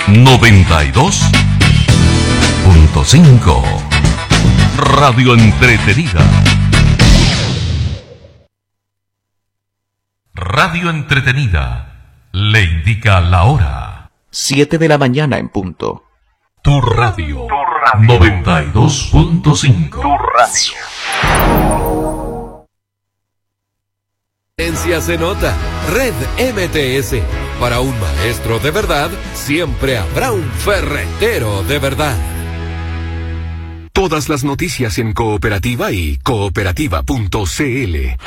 92.5 Radio Entretenida. Radio Entretenida le indica la hora. 7 de la mañana en punto. Tu radio. 92.5. Tu radio. Se nota. Red MTS. Para un maestro de verdad, siempre habrá un ferretero de verdad. Todas las noticias en Cooperativa y cooperativa.cl.